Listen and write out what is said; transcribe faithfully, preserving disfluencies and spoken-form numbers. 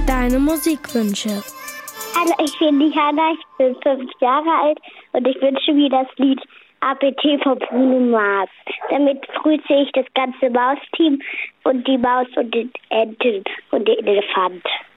Deine Musikwünsche. Hallo, ich bin die Hanna, ich bin fünf Jahre alt und ich wünsche mir das Lied A B T von Bruno Mars. Damit grüße ich das ganze Mausteam und die Maus und den Enten und den Elefant.